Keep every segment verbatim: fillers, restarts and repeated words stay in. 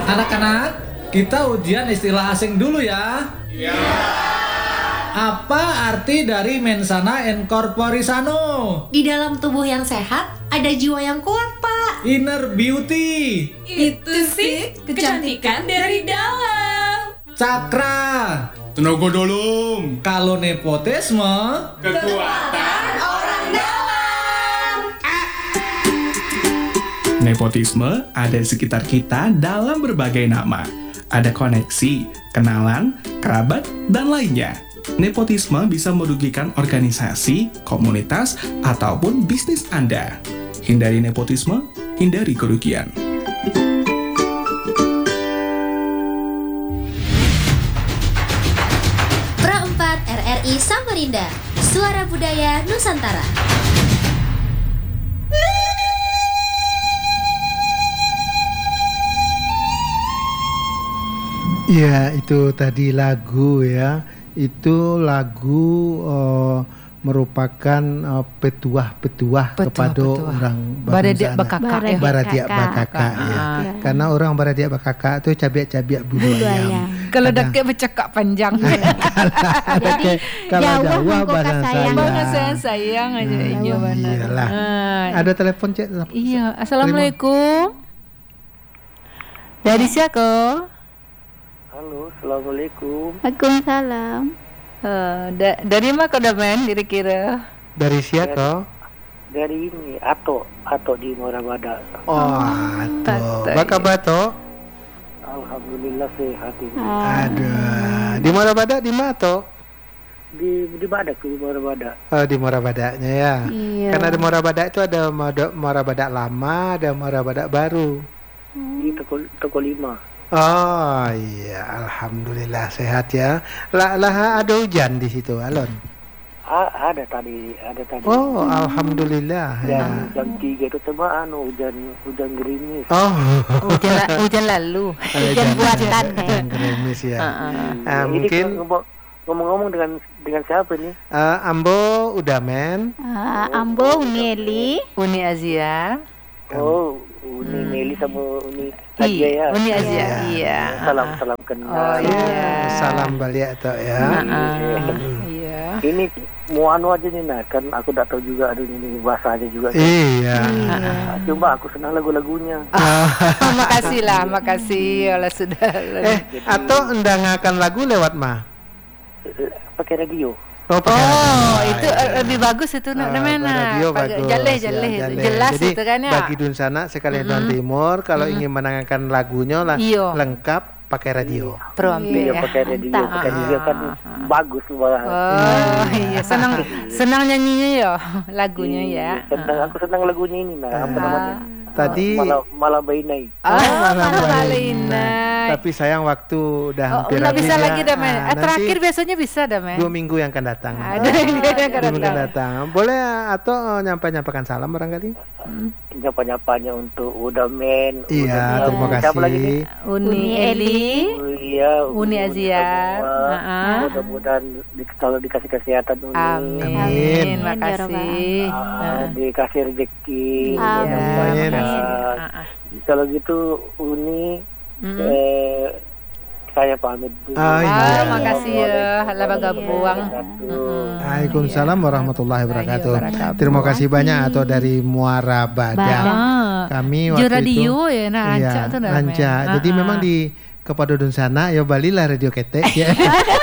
Anak-anak, kita ujian istilah asing dulu ya. Iya. Apa arti dari mensana in corpore sano? Di dalam tubuh yang sehat, ada jiwa yang kuat, Pak. Inner beauty. Itu sih kecantikan dari dalam. Cakra. Tenaga dalam. Kalau nepotisme, Kekuatan orang dalam. Nepotisme ada di sekitar kita dalam berbagai nama. Ada koneksi, kenalan, kerabat, dan lainnya. Nepotisme bisa merugikan organisasi, komunitas, ataupun bisnis Anda. Hindari nepotisme, hindari kerugian. Pro empat R R I Samarinda, Suara Budaya Nusantara. Ya, itu tadi lagu ya. Itu lagu uh, merupakan uh, petuah-petuah kepada petuah. orang Baradiak Badunsana. Bakaka ya. Baradiak Bakaka ya. Ah. Karena orang Baradiak Bakaka itu cabiak-cabiak bulu ayam. Kalau Kadang- dekat bercakap panjang. Ada ke, kalau jauh jauh mengkau bahasa sayang. saya. Banget sayang sayang aja Hmm, iya benar. iyalah. Ah. Ada telepon cek. Iya, assalamualaikum. Dari siapa? Halo, assalamualaikum. Waalaikumsalam. Uh, da- dari mana kau dah main kira-kira? Dari siapa? Dari ini Ato, Ato di Morabada. Oh, Ato. Ato, Baka iya. Bato. Alhamdulillah sehat ini. Aduh. Di Morabada di mana Ato? Di di Badak di Morabada. Oh, di Morabadanya ya. Iya. Karena di Morabada itu ada Moda- Morabada lama, ada Morabada baru. Di toko toko lima. Oh iya, alhamdulillah sehat ya. Lah, lah ada hujan di situ, Alon. A- ada tadi, ada tadi. Oh, alhamdulillah ya. Jam jam tiga itu coba anu hujan hujan gerimis. Oh, Hujan, la- hujan lalu. hujan buatan, hujan gerimis ya. Ah, ah. Ah, Ini mungkin ngomong- ngomong-ngomong dengan dengan siapa nih? eh, Ambo udah men. Ah, Ambo Uni Uni Azia. Oh, Uni Meli sama Uni Iya, Aja ya. Uni Azia. Iya. Iya. Salam salam kenal. Oh, Ya, iya. salam balik atau ya. Ah, ah. Iya. Ini mau anu aja nih nah, kan aku tak tahu juga aduh ini bahasa aja juga. Iya. Ah, Cuma aku senang lagu-lagunya. Oh, makasih lah, makasih Allah sudah. Eh, atau endangakan lagu lewat mah? Eh, Pakai radio. Oh, pakai Oh, radio. itu Ah, eh, lebih bagus itu nak Ah, namanya. radio bagus. Jaleh, ya, jaleh, itu. jaleh. Jelas Jadi, itu kan ya. bagi Dunsana sekalian Don Timur kalau ingin mendengarkan lagunya lah Iya. lengkap pakai radio. Perompet Iya ya. pakai radio, Mantap. pakai radio kan bagus malah. Oh, iya senang senang nyanyinya ya lagunya ya. Senang aku senang lagunya ini nah apa namanya? Tadi Malah malah bainai. Oh, malam malam Balinai. Balinai. Tapi sayang waktu udah Oh, hampir nggak bisa habis lagi ya. dah men. Ah, Eh, nanti terakhir biasanya bisa dah men. dua minggu yang akan datang. Ada yang Dua minggu yang kadang-kadang. datang. Boleh atau nyampe-nyampakan salam barangkali? Nyapa-nyapanya untuk udah men. Iya, udah, terima siapa lagi nih? kasih. Uni Uni Eli. Oh, iya, Uni Azia. semua. Ah, Mudah-mudahan di- kalau dikasih kesehatan Uni. Amin. Amin. Makasih. Ah, dikasih rezeki. Iya, Amin. makasih. Mudah-mudahan. Ah, ah. Kalau gitu Uni Mm. eh, saya pamit dulu. Ah, iya. Ah, makasih ya. Allah baga buang. Waalaikumsalam warahmatullahi wabarakatuh. Iya, wabarakatuh. Terima kasih banyak atau dari Muara Badang. Ah. Kami Di waktu radio itu ya, nah rancak iya, tuh dah, rancak. men. Jadi Ah, memang ah. di kepada Dunsana ya balilah radio ketek ya.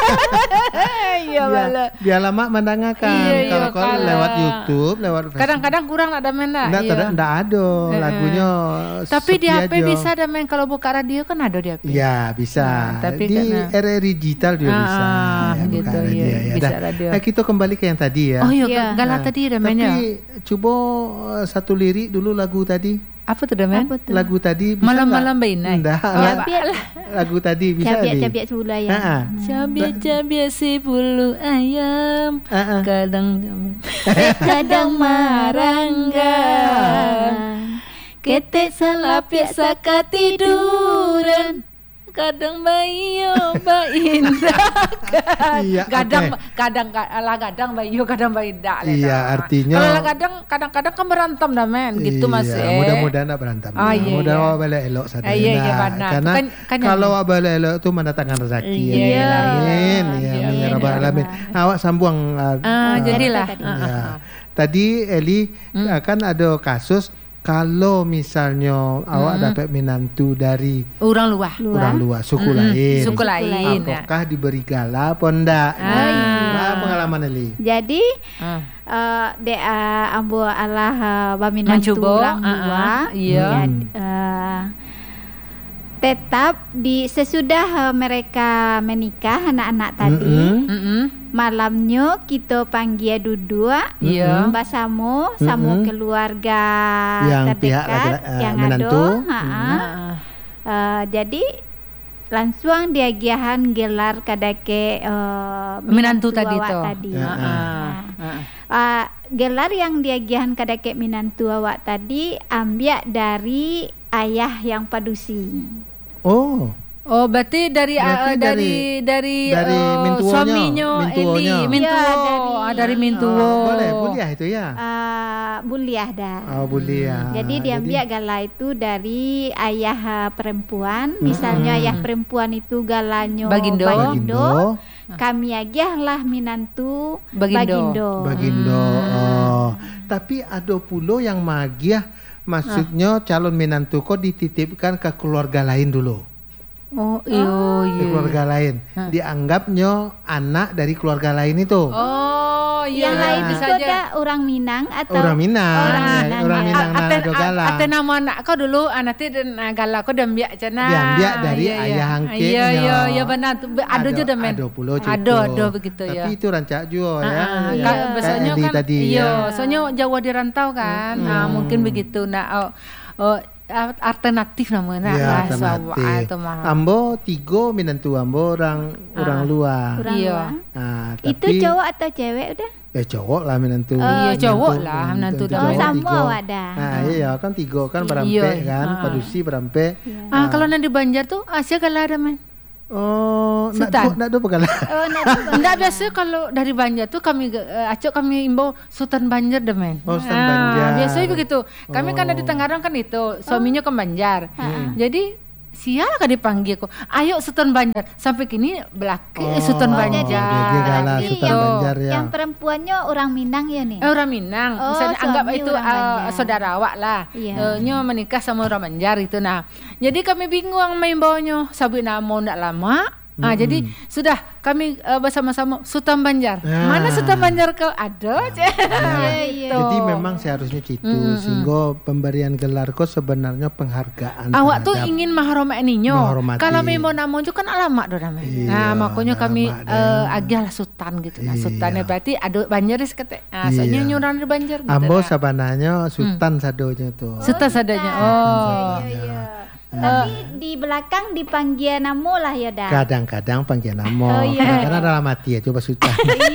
Iya, bala. Biar lama mendengarkan. Iya, iya, kalau kalau kalau- lewat YouTube, lewat Facebook. Kadang-kadang kurang ada main dah. Enggak, Iya. tidak enggak ada Eh, lagunya. Tapi di sepi H P aja. bisa ada main kalau buka radio kan ada di H P. Ya bisa. Nah, tapi di karena- R R I digital juga Ah, bisa. ah, ya, gitu, buka radio, iya, ya. bisa Dah. radio. Nah, kita kembali ke yang tadi ya. Oh iya, Iya. galah Nah, tadi ada Tapi mainnya. coba uh, satu lirik dulu lagu tadi. Apa tuh dah main? Apa tuh? Lagu tadi bisa Malam-malam nggak? bainai. Enggak. Oh, Cabiak, Lagu tadi bisa di. cabiak-cabiak sebelah Ah, ya. ah. Cabiak-cabiak si bulu ayam, Ah, ah. kadang Kadang marangga, ketek salapiak saka tiduran, kadang bayo bainda. Iya, kadang oke. kadang lah kadang bayo kadang bainda. Iya, artinya- Kalau lah kadang kadang-kadang kan berantem dah men, gitu Mas. Iya, eh. mudah-mudahan tak berantem. Ah, iya, Mudah iya. awak balik elok saja. Ah, iya, iya, Nah, benar. karena Kan- kan kalau yang- awak balik elok itu mendatangkan rezeki. Iya. Amin. Ya, Iya, amin ya iya, rabbal iya. alamin. Awak sambung. Uh, Ah, uh, jadilah. tadi. Ah, ah, ya. ah. Tadi Eli uh, kan ada kasus kalau misalnya awak dapat menantu dari Orang luar. orang luar suku Mm-mm, lain. suku lain, ya. Apakah diberi gala apa enggak? Ah. Apa pengalaman Eli? Jadi Ah. uh, de uh, ambo Allah uh, baminantu Mencuba, orang ah, luar. ah, iya. Jadi, uh, tetap di sesudah uh, mereka menikah anak-anak tadi, Mm-mm. Mm-mm. malamnya kita panggil duduk, Iya. bersama sama Mm-mm. keluarga Yang pihak terdekat laki- uh, yang menantu. ada. Ha, Mm. ha. Ah. Uh, jadi langsung dia giahan gelar kadake uh, Menantu tadi awak tu. tadi. Ya, Ah, ah, ah. Uh, gelar yang dia giahan kadake menantu awak tadi ambil dari ayah yang padusi. Oh. Oh, berarti dari Berarti ah, dari dari, dari oh, mintuonya, suaminya mintuonya. Eli, mintuo. Ya, dari- Ah, dari mintuo. Oh, boleh, buliah itu ya. Uh, buliah dah. Oh, buliah. Jadi dia ambil gala itu dari ayah uh, perempuan. Misalnya ayah perempuan itu galanya Bagindo. Bagindo. Kami agihlah minantu Bagindo. Bagindo. Bagindo. Oh. Tapi ada pula yang magiah, maksudnya calon menantu kok dititipkan ke keluarga lain dulu. Oh, iyo, Ke iyo. keluarga lain. Dianggapnya anak dari keluarga lain itu. Oh, iya. Yang lain bisa itu aja. ada orang Minang atau Orang Minang. Orang Ya, Minang, orang ya. Minang A- nah Ate, ada gala. ate nama anak kau dulu, anak ti dan ah, gala kau dah biak cina. Diambil dari ayah angkatnya. Iya, iya, iya benar. Tu- be- Ada juga dah men. Ada pula gitu. Ada, ada begitu ya. Tapi itu rancak juga Ah, ya. ah, Ya, Kak, kayak biasanya Eli kan tadi iya, ya. soalnya Jawa di rantau kan. Ah, mungkin begitu. Nah, oh, oh, alternatif namanya Ya, lah, alternatif. sawah atau mahal. Ambo tiga menantu ambo orang orang luar. orang Iya. luar. Ah, Itu tapi cowok atau cewek udah? ya cowok lah menantu. Iya, cowok lah, menantu dah. Oh, cowok sama tiga. awak dah. Nah, iya kan tiga kan berampe Iya, kan, ah. padusi berampe. Ah, kalau nanti Banjar tuh Asia kalah ada men. Oh, nak Sultan. dua, nak dua pegala. Oh, nak Enggak biasa kalau dari Banjar tuh kami uh, acok kami imbau Sultan Banjar deh men. Oh, Sultan Banjar. Biasanya begitu. Kami kan ada di Tangerang kan itu, suaminya ke Banjar. Jadi sial kan dipanggil kok. Ayo Sultan Banjar. Sampai kini belaki Oh, Sultan oh, Banjar. dia gala Berarti Sultan yang- Banjar ya. Yang perempuannya orang Minang ya nih. Eh, orang Minang, Oh, misalnya anggap suami itu orang uh, Banjar. saudara awak lah. Iya. Eh, nyo menikah sama orang Banjar itu. Nah, jadi kami bingung main bawanya. Sabit nama ndak lama. Ah, jadi sudah kami uh, bersama-sama Sultan Banjar. Ah. Mana Sultan Banjar kau ada? Ya. Gitu. Jadi memang seharusnya gitu, sehingga pemberian gelar kok sebenarnya penghargaan. Awak tuh terhadap- ingin menghormati ninyo. Menghormati. Kalau memang namo itu kan alamat doh namanya. Iya, Nah, makanya kami alamat uh, dah. agih lah Sultan gitu. Nah, Iya. Sultan ya berarti ada Banjaris kata. Ah, soalnya Iya. nyuran di Banjar gitu. Ambo nah. sabananya Sultan sadonya tuh. Sultan sadanya. Oh. Tapi di belakang dipanggil nama lah ya dah. Kadang-kadang panggil nama, Oh, iya. kadang-kadang dalam hati ya coba Sultan.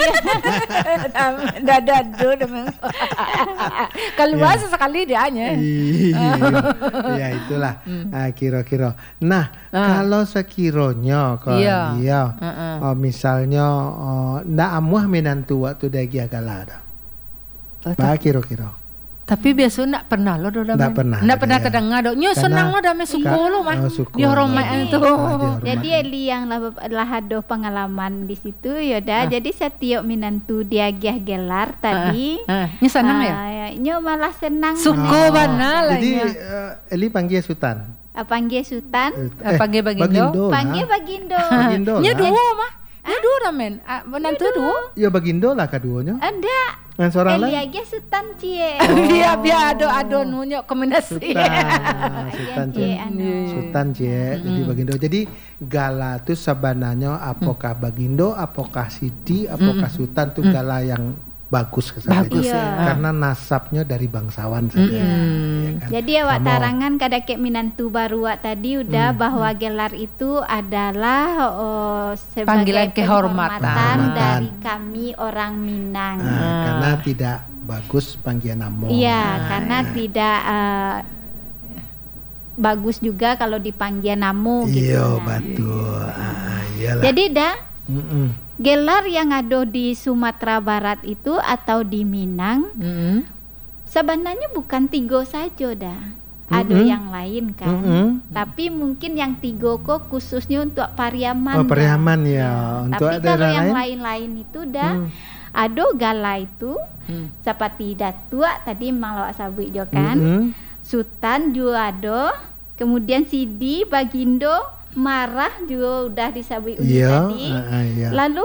Dah dah do keluar sesekali dia hanya. Iya, ya itulah ah, kira-kira. Nah, kalau sekiranya kalau Iya. dia, Heeh. oh, misalnya oh, ndak amuah menantu waktu dagi agala ada. Oh, Bah kira-kira. Tapi biasa nak pernah lo do Ndak pernah, Ndak pernah ya. terdengar do. Nyo Karena- senang lo dame suku Ka- lo mah. oh, suku. Dihormat Jadi- itu. Ah, dihormat. Jadi Eli yang lah, lah ada pengalaman di situ ya dah. Jadi setiap minantu dia giah gelar tadi. Ah, nyo senang ya? ah, Nyo malah senang. Suku menengok. bana lah Jadi nya. eh, Eli panggil Sultan. Ah, panggil Sultan. Eh, panggil Bagindo. lah. Panggil Bagindo. Bagindo Nya lah. dua mah. Nya dua dah men. Ah, menantu dua. Ya Bagindo lah keduanya. Ada. Dengan seorang Eli lain. aja Sultan cie. Biar biar ado ado nunya kombinasi. Sultan, Sultan Cie, cie, anu. Sultan cie, jadi Bagindo. Jadi gala itu sebenarnya apakah Bagindo, apakah Siti, apakah Sultan itu gala yang bagus kesannya. Bagus Iya. ya. Karena nasabnya dari bangsawan saja. Mm. ya kan? Jadi awak Sama. tarangan kadake minantu baru awak tadi udah bahwa gelar itu adalah oh, sebagai Panggilan kehormatan. penghormatan Kehormatan. dari kami orang Minang. Nah, karena tidak bagus panggilan nama. Iya, karena tidak eh, bagus juga kalau dipanggil namu gitu. Iya, Nah. betul. Ah, iyalah. Jadi dah Mm-mm. gelar yang ada di Sumatera Barat itu atau di Minang Mm-mm. sebenarnya bukan tiga saja dah. Ada Mm-mm. yang lain kan. Mm-mm. Tapi mungkin yang tiga kok khususnya untuk Pariaman. Oh, dah. Pariaman ya. Untuk Tapi daerah kalau yang lain? lain-lain itu dah Hmm. ada gala itu Hmm. seperti datua tadi memang lawak sabuk jo kan. Mm-mm. Sultan juga ada. Kemudian Sidi, Bagindo, Marah juga udah disabui Uni Iya, tadi. ah, ah, iya. Lalu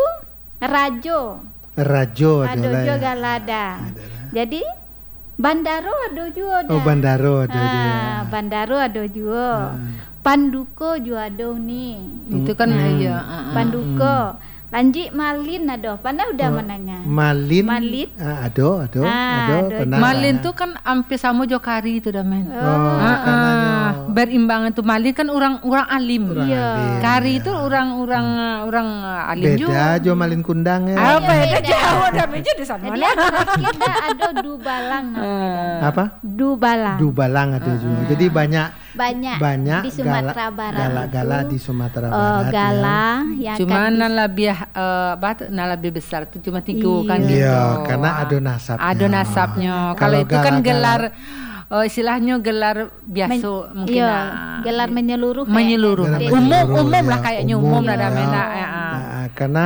Rajo, Rajo ada adalah juga ya. Galada. Jadi Bandaro ada juga dah. Oh, Bandaro ada Ah, juga. Bandaro ada juga. Panduko juga ada nih. Itu kan Mm-mm. iya. ah, ah. Panduko. Lanjut Malin ada. Pandai udah menengah. Malin, Malin. ah, ada, ada, Ah, ada, ada. pernah. Malin tuh kan hampir sama Jokari itu dah men. Oh, Ah, karena ah. Berimbangan tuh Malin kan orang orang alim. Orang Iya. alim, Kari ya. itu orang-orang orang alim juga. Beda Jo Malin Kundang ya. Apa Iya, beda beda. jauh dah beda di sana. Jadi kita ada Dubalang namanya. Apa? Dubalang. Dubalang ada juga. Jadi banyak Banyak, banyak di Sumatera gala- Barat. gala-gala itu, di Sumatera eh, Barat ya. gala yang Cuma akan nah lebih uh, bat nah lebih besar tuh cuma tiga kan Iya. gitu. Iya, karena ada nasabnya. Ada nasabnya. Kalau Kalau itu kan gala-gala- gelar uh, istilahnya gelar biasa Men- mungkin. iya, ah. gelar menyeluruh kayak- menyeluruh. Gelar Umum menyeluruh, umum ya. lah kayaknya Umum, umum lah ya. dah mena. ya, ah. Nah, karena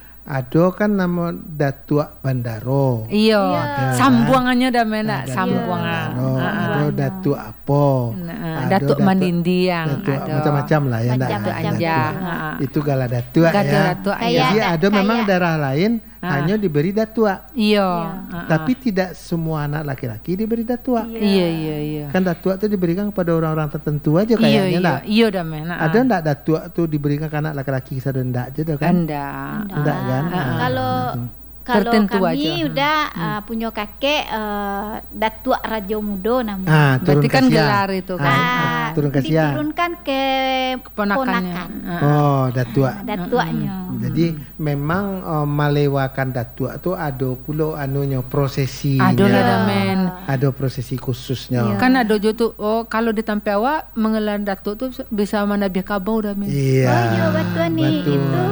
ada kan nama Datua Bandaro. Iya, Ada, sambuangannya dah mena, Ada sambuangan. Bandaro, Ah, ah. ada Datuk apa? Nah, ada Datuk Mandindi yang Datuk ada. macam-macam lah ya. ndak? Macam-macam aja. Datuk. Ah, ah. Itu gala Datua Gala ya. Datua, Kayak Jadi ada- ada memang kayak- daerah lain Ah. hanya diberi Datua. Iya. Iya. ah, ah. Tapi tidak semua anak laki-laki diberi Datua. Iya iya iya. Kan Datua itu diberikan kepada orang-orang tertentu aja Iya kayaknya iya. lah. Iya dah mena. Ada enggak Datua tuh diberikan ke anak laki-laki sadar enggak aja dah kan? Anda. Enggak kan? Ah, ah. Kalau kalau Tertentu kami aja. udah uh, punya kakek uh, Datuk Raja Mudo namanya. Ah, turun Berarti kan Kasia. gelar itu kan. Ah, Ah, turun Kasia. diturunkan ke Keponakannya. ponakan. Ah, ah. Oh, Datua. Datuanya. Jadi memang uh, melewakan Datua tuh ada pula anunya prosesinya. Ada lah dah men. Ada prosesi khususnya. Kan ada juga tuh oh kalau di Tampai awak mengelar datuk tuh bisa manabi kabau dah men. Iya. Oh iya betul nih betul. itu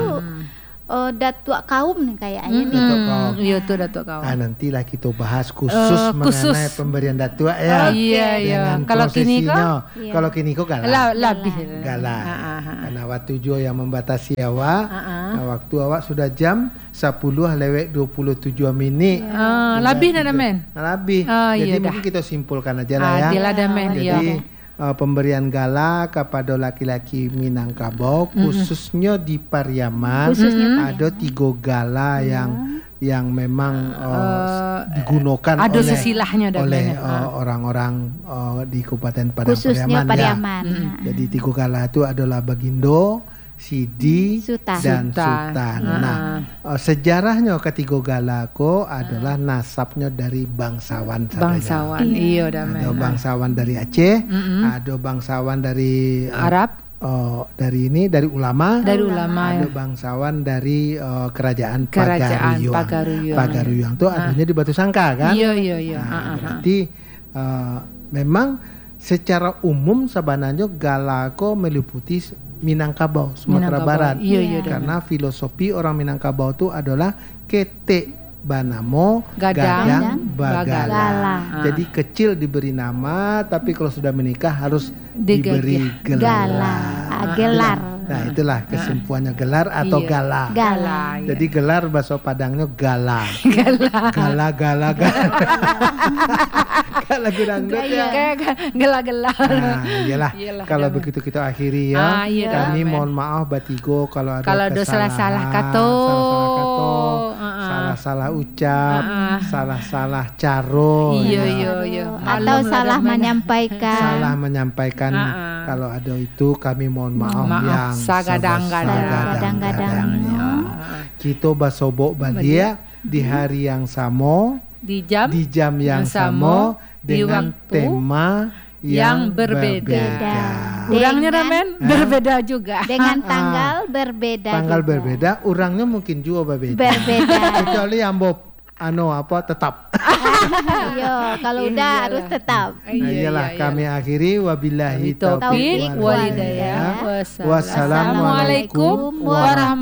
uh, Datuk kaum nih kayaknya nih. Datuk kaum. Iya tuh datuk kau. Ah, nantilah kita bahas khusus Eh, mengenai khusus. pemberian Datua ya. Oh, iya iya. Dengan Kalau kini kau prosesinya. Iya. Kalau kini kok gala. lah lebih. Gala. Ah, ah, ah. Karena waktu jo yang membatasi awak. Ah, ah. Nah, waktu awak sudah jam sepuluh lewat dua puluh tujuh minit. Ah, lebih dah dah men. Nah, lebih. Ah, Jadi iya dah. mungkin kita simpulkan aja lah ya. Ah, dia lah dah men. Iya. Jadi uh, pemberian gala kepada laki-laki Minangkabau khususnya di Pariaman Khususnya ada tiga gala yang yang memang uh, digunakan ada oleh sesilahnya dah oleh men. uh, orang-orang uh, di Kabupaten Padang Khususnya Pariaman, Pariaman. ya. Nah. Jadi tiga gala itu adalah Bagindo, Sidi Sultan. dan Sultan. Sultan. Ah. Nah, uh, sejarahnya ketiga gala ko adalah nasabnya dari bangsawan saja. Bangsawan. Iya dah Ada men. bangsawan dari Aceh, Mm-mm. ada bangsawan dari uh, Arab, uh, dari ini dari ulama, dari ulama ada ya. bangsawan dari uh, kerajaan, Kerajaan Pagaruyuang. Pagaruyuang. Pagaruyuang itu adanya di Batu Sangka kan? Iya iya iya. Nah, Ah, ah, ah. berarti uh, memang secara umum sebenarnya galako meliputi Minangkabau, Sumatera Minangkabau. Barat. Iya, iya, Karena filosofi orang Minangkabau itu adalah ketek banamo Gadang, gadang, bagala. bagala. Ah. Jadi kecil diberi nama, tapi kalau sudah menikah harus Digagih. diberi gelar. Gala, ah, gelar. Nah, itulah kesimpulannya gelar atau Iya. gala. Gala. iya. Jadi gelar bahasa Padangnya gala. Gala. Gala gala gala. Gala gedangdut ya. Kayak gelak-gelak. Nah, iyalah. Iyalah, Kalau dah, begitu kita akhiri ya. Ah, iya, Kami dah, Men. mohon maaf Batigo kalau ada Kalau ada kesalahan, salah-salah kata. salah-salah kata, Ah, ah. salah-salah ucap, Ah, ah. salah-salah caro, Iya ya. iya iya. Atau Maklum lah salah dah, Men. menyampaikan. salah menyampaikan. Ah, ah. Kalau ada itu kami mohon maaf, Maaf, yang sagadang-gadang. Sagadang-gadangnya. Kita basobok balia di hari yang sama, Di jam di jam yang yang sama, sama di dengan waktu tema yang yang berbeda. berbeda. Kurangnya dah, Dengan- men, berbeda juga. Dengan tanggal berbeda. Tanggal juga. berbeda, orangnya mungkin juga berbeda. Berbeda. Kecuali yang bob anu apa tetap. Iya, kalau udah Iyalah. harus tetap. Nah, iyalah kami akhiri wabillahi Taufik taufiq walhidayah. Wassalamualaikum Wassalamualaikum warahmatullahi